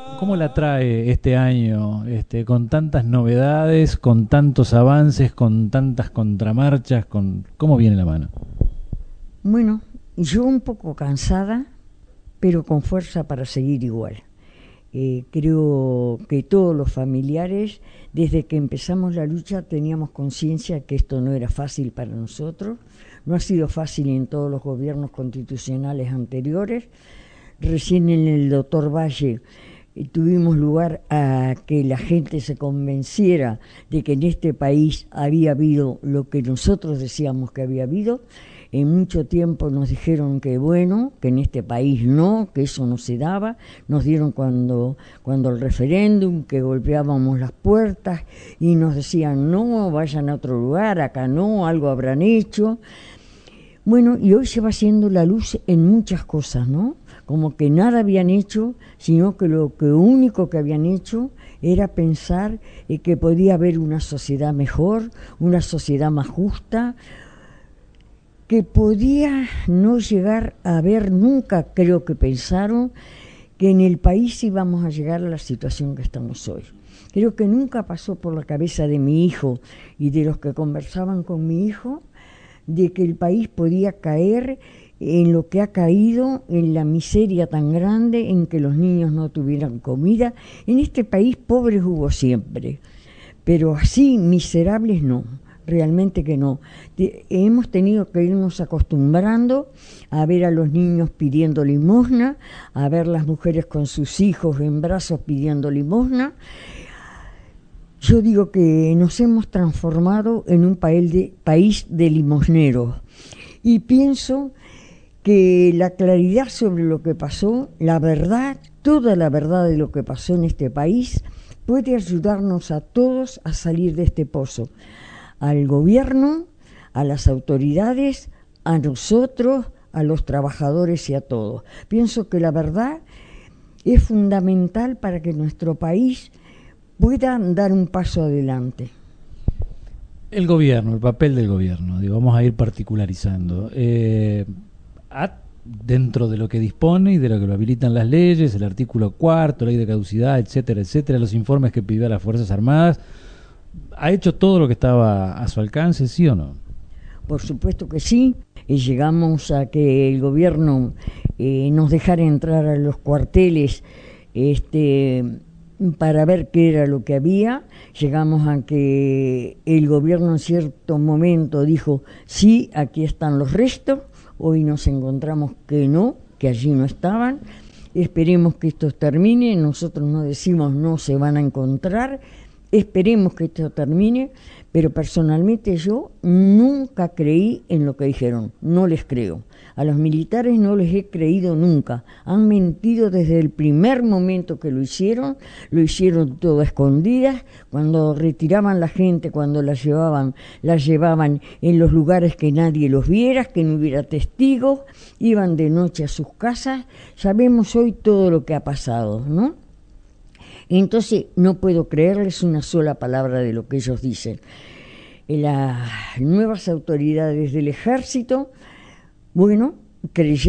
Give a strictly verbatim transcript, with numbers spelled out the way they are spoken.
¿Cómo la trae este año, este, con tantas novedades, con tantos avances, con tantas contramarchas? Con, ¿cómo viene la mano? Bueno, yo un poco cansada, pero con fuerza para seguir igual. Eh, creo que todos los familiares, desde que empezamos la lucha, teníamos conciencia que esto no era fácil para nosotros. No ha sido fácil en todos los gobiernos constitucionales anteriores. Recién en el doctor Valle eh, tuvimos lugar a que la gente se convenciera de que en este país había habido lo que nosotros decíamos que había habido. En mucho tiempo nos dijeron que bueno, que en este país no, que eso no se daba. Nos dieron cuando, cuando el referéndum, que golpeábamos las puertas y nos decían no, vayan a otro lugar, acá no, algo habrán hecho. Bueno, y hoy se va haciendo la luz en muchas cosas, ¿no? Como que nada habían hecho, sino que lo que único que habían hecho era pensar eh, que podía haber una sociedad mejor, una sociedad más justa, que podía no llegar a ver nunca, creo que pensaron, que en el país íbamos a llegar a la situación que estamos hoy. Creo que nunca pasó por la cabeza de mi hijo y de los que conversaban con mi hijo, de que el país podía caer en lo que ha caído, en la miseria tan grande, en que los niños no tuvieran comida. En este país pobres hubo siempre, pero así miserables no. Realmente que no. De, hemos tenido que irnos acostumbrando a ver a los niños pidiendo limosna, a ver las mujeres con sus hijos en brazos pidiendo limosna. Yo digo que nos hemos transformado en un país de, país de limosneros. Y pienso que la claridad sobre lo que pasó, la verdad, toda la verdad de lo que pasó en este país, puede ayudarnos a todos a salir de este pozo. Al gobierno, a las autoridades, a nosotros, a los trabajadores y a todos. Pienso que la verdad es fundamental para que nuestro país pueda dar un paso adelante. El gobierno, el papel del gobierno, digo, vamos a ir particularizando. Eh, a, dentro de lo que dispone y de lo que lo habilitan las leyes, el artículo cuarto, ley de caducidad, etcétera, etcétera, los informes que pidió a las Fuerzas Armadas, ¿ha hecho todo lo que estaba a su alcance, sí o no? Por supuesto que sí. Y llegamos a que el gobierno eh, nos dejara entrar a los cuarteles este, para ver qué era lo que había. Llegamos a que el gobierno en cierto momento dijo, sí, aquí están los restos. Hoy nos encontramos que no, que allí no estaban. Esperemos que esto termine. Nosotros no decimos no se van a encontrar. Esperemos que esto termine, pero personalmente yo nunca creí en lo que dijeron, no les creo. A los militares no les he creído nunca, han mentido desde el primer momento que lo hicieron, lo hicieron todo a escondidas, cuando retiraban la gente, cuando la llevaban, la llevaban en los lugares que nadie los viera, que no hubiera testigos, iban de noche a sus casas. Sabemos hoy todo lo que ha pasado, ¿no? Entonces no puedo creerles una sola palabra de lo que ellos dicen. Las nuevas autoridades del ejército, bueno, creyeron